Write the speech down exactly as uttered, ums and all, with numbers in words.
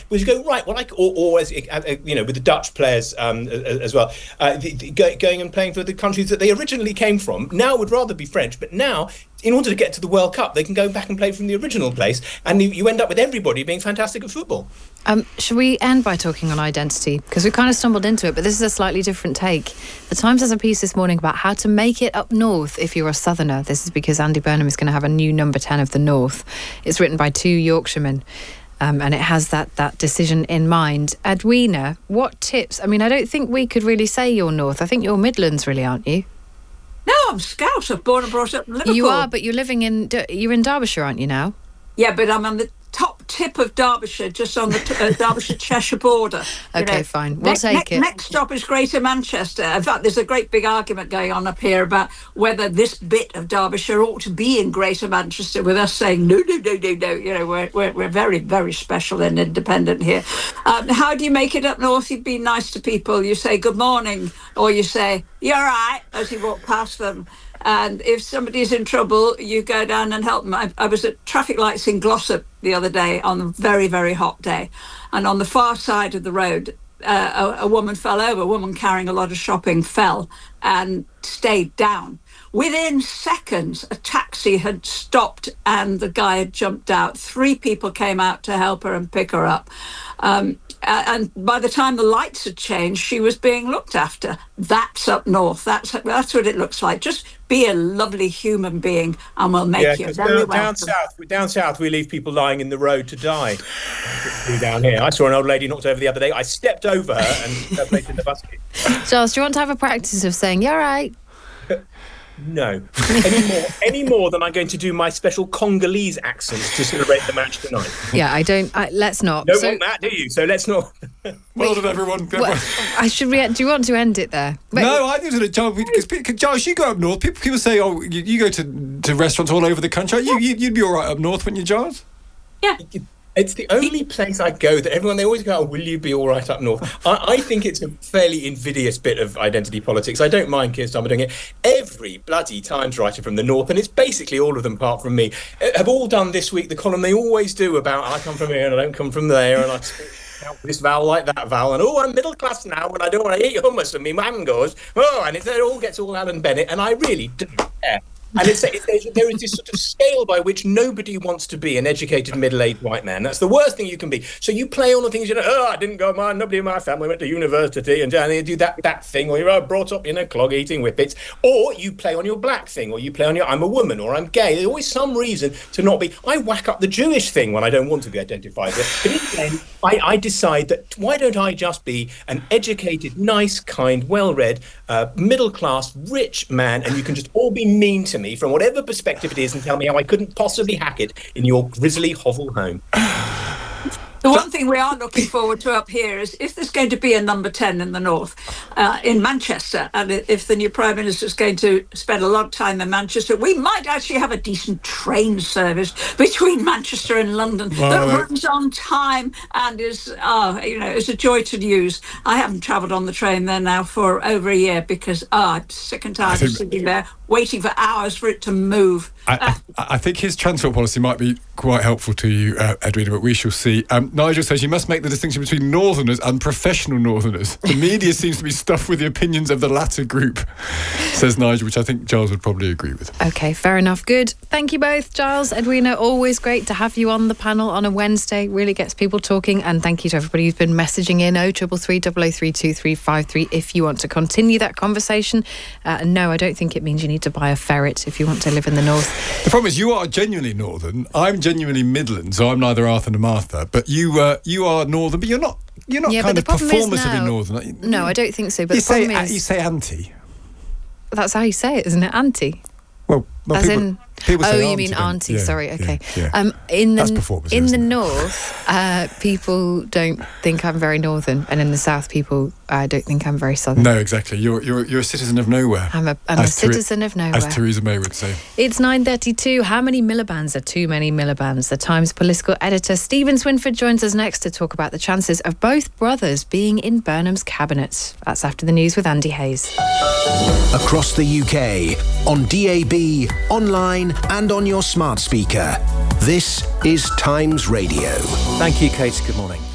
was you go, right, well, I, or, or as you know, with the Dutch players um, as well, uh, the, the, going and playing for the countries that they originally came from, now would rather be French, but now, in order to get to the World Cup, they can go back and play from the original place, and you, you end up with everybody being fantastic at football. Um, should we end by talking on identity? Because we kind of stumbled into it, but this is a slightly different take. The Times has a piece this morning about how to make it up north if you're a southerner. This is because Andy Burnham is going to have a new number ten of the North. It's written by two Yorkshiremen, um, and it has that, that decision in mind. Edwina, what tips? I mean, I don't think we could really say you're north. I think you're Midlands, really, aren't you? No, I'm Scouse. I'm born and brought up in Liverpool. You are, but you're living in... You're in Derbyshire, aren't you, now? Yeah, but I'm on the top tip of Derbyshire, just on the t- uh, Derbyshire-Cheshire border. OK, know. fine. We'll ne- take ne- it. Next stop is Greater Manchester. In fact, there's a great big argument going on up here about whether this bit of Derbyshire ought to be in Greater Manchester, with us saying, no, no, no, no, no. You know, we're, we're, we're very, very special and independent here. Um, how do you make it up north? You be nice to people. You say good morning, or you say, you're right, as you walk past them. And if somebody's in trouble, you go down and help them. I, I was at traffic lights in Glossop the other day on a very, very hot day. And on the far side of the road, uh, a, a woman fell over. A woman carrying a lot of shopping fell and stayed down. Within seconds, a taxi had stopped and the guy had jumped out. Three people came out to help her and pick her up. Um, and by the time the lights had changed, she was being looked after. That's up north. That's that's what it looks like. Just be a lovely human being and we'll make yeah, you very down, welcome. down south, down south, we leave people lying in the road to die. Down here, I saw an old lady knocked over the other day. I stepped over her and her place in the basket. Giles, do you want to have a practice of saying, you're right? No. Any more, any more than I'm going to do my special Congolese accent to celebrate the match tonight. Yeah, I don't... I, let's not. You don't so, want that, do you? So let's not... Well done, everyone. Well, I should re- do you want to end it there? Wait, no, I think it's Giles, because Giles, you go up north. People, people say, oh, you, you go to, to restaurants all over the country. You, you, you'd be all right up north, wouldn't you, Giles? Yeah. It's the only place I go that everyone, they always go, oh, will you be all right up north? I, I think it's a fairly invidious bit of identity politics. I don't mind Keir Starmer doing it. Every bloody Times writer from the north, and it's basically all of them apart from me, have all done this week the column they always do about I come from here and I don't come from there and I speak this vowel like that vowel and oh, I'm middle class now and I don't want to eat hummus, and my mum goes, oh, and it's, it all gets all Alan Bennett, and I really don't care. And it's, it's, there is this sort of scale by which nobody wants to be an educated middle-aged white man. That's the worst thing you can be. So you play on the things, you know, oh, I didn't go, my, nobody in my family went to university, and, and you do that that thing, or you're oh, brought up, you know, clog eating whippets, or you play on your black thing, or you play on your I'm a woman, or I'm gay. There's always some reason to not be. I whack up the Jewish thing when I don't want to be identified with. But in the end, I, I decide that why don't I just be an educated, nice, kind, well-read, uh, middle-class, rich man, and you can just all be mean to me from whatever perspective it is and tell me how I couldn't possibly hack it in your grisly hovel home. The one thing we are looking forward to up here is if there's going to be a number ten in the north, uh, in Manchester, and if the new Prime Minister is going to spend a lot of time in Manchester, we might actually have a decent train service between Manchester and London well, that well, runs on time and is, uh, you know, is a joy to use. I haven't travelled on the train there now for over a year because oh, I'm sick and tired of sitting there waiting for hours for it to move. I, I, I think his transport policy might be quite helpful to you, uh, Edwina, but we shall see. Um, Nigel says you must make the distinction between northerners and professional northerners. The media seems to be stuffed with the opinions of the latter group, says Nigel, which I think Giles would probably agree with. OK, fair enough. Good. Thank you both, Giles, Edwina. Always great to have you on the panel on a Wednesday. Really gets people talking. And thank you to everybody who's been messaging in oh three three, double oh three, two three five three if you want to continue that conversation. Uh, no, I don't think it means you need to buy a ferret if you want to live in the north. The problem is you are genuinely northern. I'm genuinely Midland, so I'm neither Arthur nor Martha. But you uh, you are northern, but you're not you're not yeah, kind of performatively now, northern. No, I don't think so. But you the say problem is, you say auntie. That's how you say it, isn't it? Auntie. Well, well as people, in. People oh, say you auntie, mean auntie? yeah, sorry, okay. Yeah, yeah. Um, in the That's in the it? north, uh, people don't think I'm very northern, and in the south, people uh, don't think I'm very southern. No, exactly. You're you're you're a citizen of nowhere. I'm a I'm a citizen of nowhere, as Theresa May would say. It's nine thirty-two. How many Miliband's are too many Miliband's? The Times political editor Stephen Swinford joins us next to talk about the chances of both brothers being in Burnham's cabinet. That's after the news with Andy Hayes. Across the U K, on D A B, online and on your smart speaker. This is Times Radio. Thank you, Kate. Good morning.